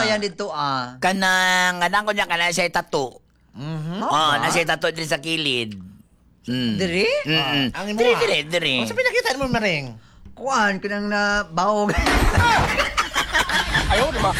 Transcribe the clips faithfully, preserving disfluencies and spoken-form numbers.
yan dito ah. Kanang, kanang ko niya, kanang siya tato. Mhm. Oh, na siya tato din sa kilid. Mm. Diri? Mm-mm. Ang imo. Diri, diri, diri. Ano sa pinakita mo, Maring? Kuan, kanang na bahog. Ayaw, di ba?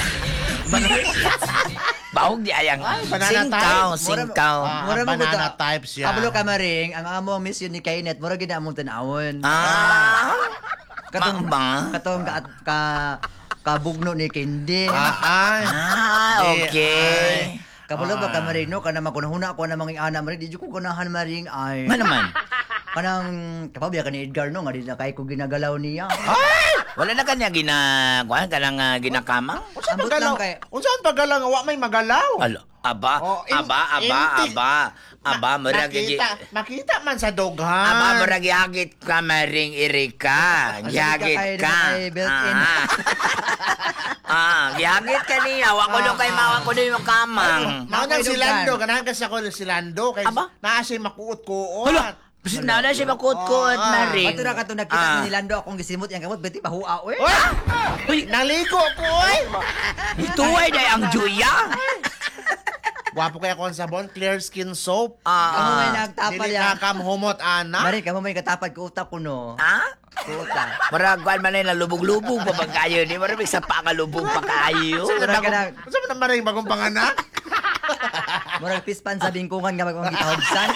Bahog di ayang. banana Singkaw, type. singkaw. Ah, Mura mo banana ko type siya. Kabalo ka maring, ang amo miss yun ni Kainet, mura gina among tanawon. Ah. Katong Ma- katong ka, ka kabugno ni Kendi. Ah, ay. Ah, okay. Kabalo ba ka Ah. maring no kana makunahuna ko na mga ana maring di ko kunahan maring ay. Nga naman. Kanang kapabya ka ni Edgar no nga di na kay ko ginagalaw niya. Wala na kanya ginakuan ka lang uh, ginakamang? Unsa Ambot pagalaw? lang kay- Unsa ang pagalaw nga wa may magalaw? Alo, aba, Oh, in- aba, aba, inti- aba. Aba, Ma- murag makita, makita man sa doghan. Aba, murag yagit ka maring irika. Kasi Yagit ka kay ka. na kay built-in. Ah, ah yagit ka niya. Wa ko Ah, nung kay mawa ko nung yung kamang. Mao nang si Lando, ganahan kasi ako si Lando kay Aba? naa siya makuot-kuot. Hala, kasi na na siya makut-kut, Ah, maring. Ato na kato nakita Ah. ni Lando akong gisimot yang kamot beti pahua we. Uy! Uy, naligo ko, oy! Ito ay day ang juya. Wapo kaya kon sabon, clear skin soap. Ah, Amo may ah. nagtapal Dili ya. na kamhumot ana. Mari kamo may katapad ko utak ko no. Ha? Kuta. Murag kuan man na lubog-lubog pa bang kayo ni murag sa pa ka lubog pa kayo. Murag ka na- Unsa man ang maring bagong panganak? Murag pispan sa bingkungan nga magong gitahudsan.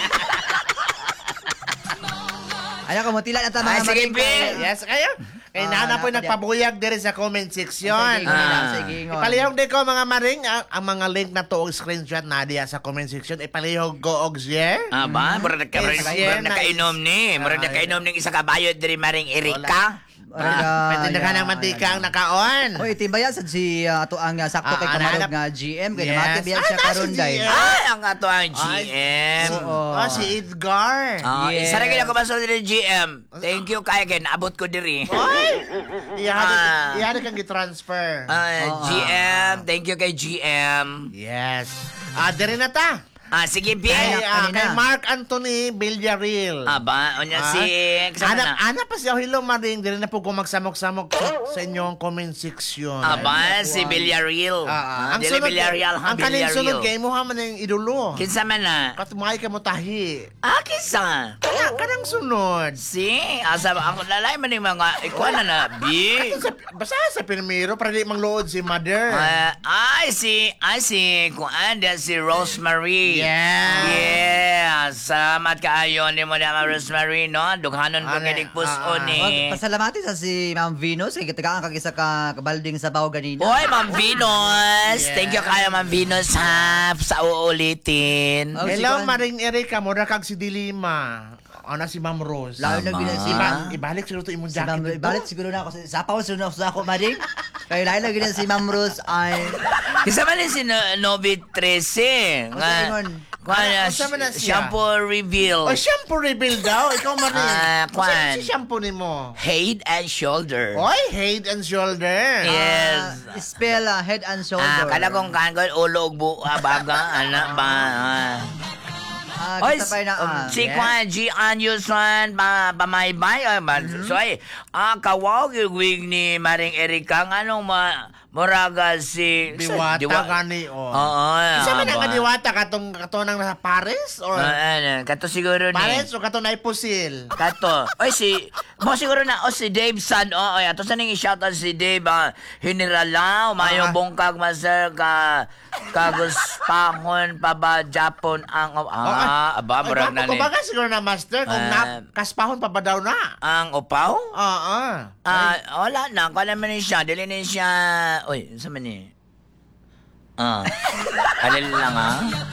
Ayaw ko motila na ta Ay, mga sige, maring kay- Bill. Yes, kayo. Kay Ah, nana po napad- nagpabuyag diri sa comment section. Sige, Ah. sige, ingon. Ipalihog din ko mga maring ang, ang mga link na to og screenshot na diya sa comment section. Ipalihog ko og share. Ah, ba? Murag nagka Yes, murag yeah, nakainom ni. Murag Ay. nakainom ning isa ka bayod diri maring Erika. Ah, Pwede na ka ng mantika ang nakaon. Hoy, timbayan sad si uh, ato ang uh, sakto Ah, kay ah, kamarog nahanap- nga G M kay Yes. namati biyan Ah, siya nasa karon G day. M. Ay, ang ato ang G M. Oo. Oh, si Edgar. Ah, Yes. isa ra gyud ako masol diri G M. Thank you kay kay naabot ko diri. Oy! Iyari, Ah. iyari kang gi-transfer. Ah, Oo. G M, thank you kay G M. Yes. Ah, diri na ta. Ah, sige, Kay, Biel. ah, kanina. kay Mark Anthony Villarreal. Aba, onya Ah. si kasama Ana, na. ana pa siya, hello Maring, dili na po ko magsamok-samok sa, sa inyong comment section. Aba, si Villarreal. Ah, ah. Ah, ang dili sunod, Villarreal, ha, ang kaning sunod Villarreal. kay mo ha man yung idolo. Kinsa man na? Katumay ka mo tahi. Ah, kinsa? Kana, kanang sunod. Si, asa ang lalay man yung mga ikaw na na, Bi. Sa, basta sa Primero, para di manglood si Mother. Ah, ay, si, ay, si, kuan, dia si Rosemary. Yeah. Yeah. Salamat kaayo ni mo na Rosemary, no? Dughanon ko Ano, kinig puso ah, ah. ni. Wag pasalamati sa si Ma'am Venus kay kitagaan kag isa ka kabalding sa bawo ganina. Oy, Ma'am Venus. Yeah. Thank you kayo, Ma'am Venus, ha, sa uulitin. Oh, si Hello Juan. Maring Erika, mura kag si Dilima. Ana si Ma'am Rose. Lalo na Tama. gina si Iba, Ma'am ibalik siguro to imong si Ma'am jacket. Balik siguro na ako sa sapaw sunod sa ako maring. Kay lalo gina si Ma'am Rose ay Kasama rin si no- Novi trese. Ano sa ingon? Kuan, Ano, kasama na siya? shampoo reveal. O, shampoo reveal daw. Ikaw, Maring. Ah, Kung kwan. saan si shampoo ni mo? Head and shoulder. Oy, head and shoulder. Yes. ah, spell ah, head and shoulder. Ah, kada kong kangon ulo ug buo baga ana ba. ah. Ah, Oy, kita pa na ah. si yes. Kwan, G. Anderson, ba, bamaybay, ay, ba, so, ay, ah, kawaw, giwig ni Maring Erika, nga nung ma, moraga si... Diwata Diwa- gani, oh. Oo, Isa man ah, ang ba. kadiwata katong katonang nasa Paris or Ah, ano, kato siguro ni... Paris o katon ay pusil. Kato. Oy, si... Mo siguro na, o si Dave San, o, oy, ato sa nang i-shoutout si Dave, ah, Hinirala, umayong Ah. bongkag, master, ka, kaguspahon, pa ba, Japon, ang, ah, aba, murag na ni. Kung baga siguro na master, kung Ah. na, kaspahon pa ba daw na? Ang upaw? Oo. Ah, wala na. Kala man ni siya. Dili ni siya... Uy, sa man ni? Ah. Alil lang, ah.